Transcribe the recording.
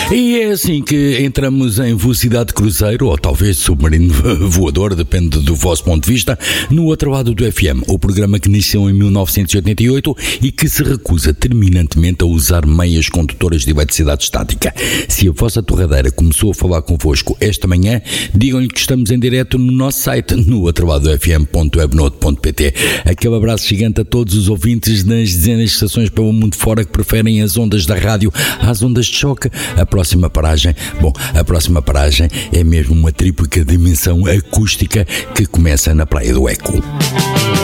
E é assim que entramos em velocidade de cruzeiro, ou talvez submarino voador, depende do vosso ponto de vista, no outro lado do FM, o programa que nasceu em 1988 e que se recusa terminantemente a usar meias condutoras de eletricidade estática. Se a vossa torradeira começou a falar convosco esta manhã, digam-lhe que estamos em direto no nosso site, no outroladofm.webnode.pt. Aquele abraço gigante a todos os ouvintes das dezenas de estações pelo mundo fora que preferem as ondas da rádio às ondas de choque. A próxima paragem é mesmo uma tríplica dimensão acústica que começa na Praia do Eco.